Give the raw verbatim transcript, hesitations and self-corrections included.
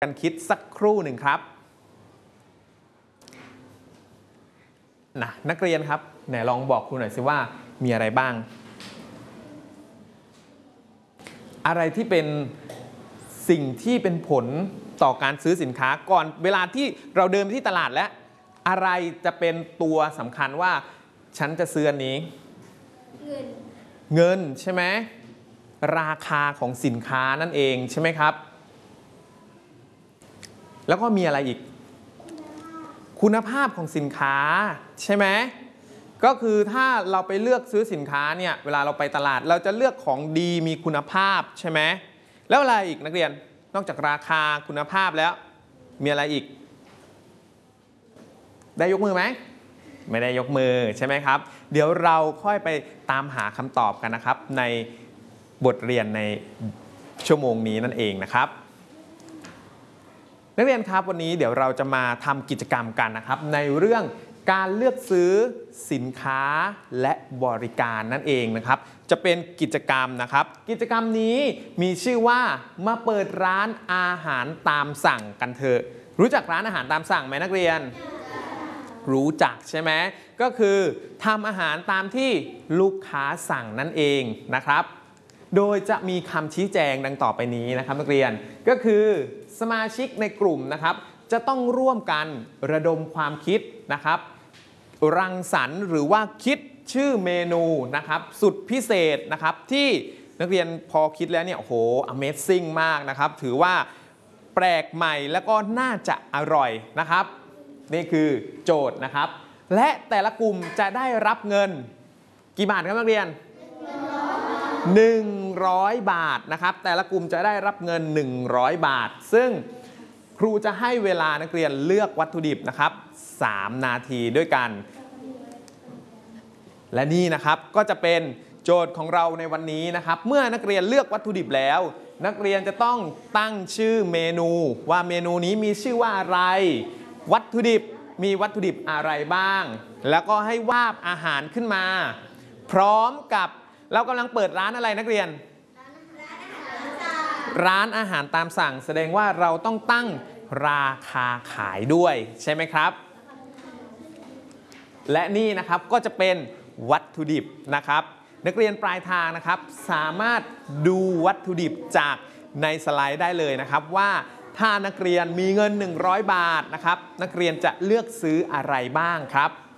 กันคิดสักครู่หนึ่งครับนะนักเรียนครับไหนลองบอกครูหน่อยสิว่ามีอะไรบ้าง อะไรที่เป็นสิ่งที่เป็นผลต่อการซื้อสินค้าก่อนเวลาที่เราเดินไปที่ตลาดแล้วอะไรจะเป็นตัวสำคัญว่าฉันจะซื้ออันนี้เงินเงินใช่ไหมราคาของสินค้านั่นเองใช่ไหมครับแล้วก็มีอะไรอีกคุณภาพของสินค้าใช่ไหมก็คือถ้าเราไปเลือกซื้อสินค้าเนี่ยเวลาเราไปตลาดเราจะเลือกของดีมีคุณภาพใช่ไหมแล้วอะไรอีกนักเรียนนอกจากราคาคุณภาพแล้วมีอะไรอีกได้ยกมือไหมไม่ได้ยกมือใช่ไหมครับเดี๋ยวเราค่อยไปตามหาคำตอบกันนะครับในบทเรียนในชั่วโมงนี้นั่นเองนะครับนักเรียนครับวันนี้เดี๋ยวเราจะมาทำกิจกรรมกันนะครับในเรื่องการเลือกซื้อสินค้าและบริการนั่นเองนะครับจะเป็นกิจกรรมนะครับกิจกรรมนี้มีชื่อว่ามาเปิดร้านอาหารตามสั่งกันเถอะรู้จักร้านอาหารตามสั่งไหมนักเรียนรู้จักใช่ไหมก็คือทำอาหารตามที่ลูกค้าสั่งนั่นเองนะครับโดยจะมีคำชี้แจงดังต่อไปนี้นะครับนักเรียนก็คือสมาชิกในกลุ่มนะครับจะต้องร่วมกันระดมความคิดนะครับรังสรรค์หรือว่าคิดชื่อเมนูนะครับสุดพิเศษนะครับที่นักเรียนพอคิดแล้วเนี่ยโอ้โห Amazing มากนะครับถือว่าแปลกใหม่แล้วก็น่าจะอร่อยนะครับนี่คือโจทย์นะครับและแต่ละกลุ่มจะได้รับเงินกี่บาทครับนักเรียนหนึ่งร้อยบาทนะครับแต่ละกลุ่มจะได้รับเงินหนึ่งร้อยบาทซึ่งครูจะให้เวลานักเรียนเลือกวัตถุดิบนะครับสามนาทีด้วยกันและนี่นะครับก็จะเป็นโจทย์ของเราในวันนี้นะครับเมื่อนักเรียนเลือกวัตถุดิบแล้วนักเรียนจะต้องตั้งชื่อเมนูว่าเมนูนี้มีชื่อว่าอะไรวัตถุดิบมีวัตถุดิบอะไรบ้างแล้วก็ให้วาดอาหารขึ้นมาพร้อมกับเรากำลังเปิดร้านอะไรนักเรียนร้านอาหารตามสั่งแสดงว่าเราต้องตั้งราคาขายด้วยใช่ไหมครับและนี่นะครับก็จะเป็นวัตถุดิบนะครับนักเรียนปลายทางนะครับสามารถดูวัตถุดิบจากในสไลด์ได้เลยนะครับว่าถ้านักเรียนมีเงินหนึ่งร้อยบาทนะครับนักเรียนจะเลือกซื้ออะไรบ้างครับ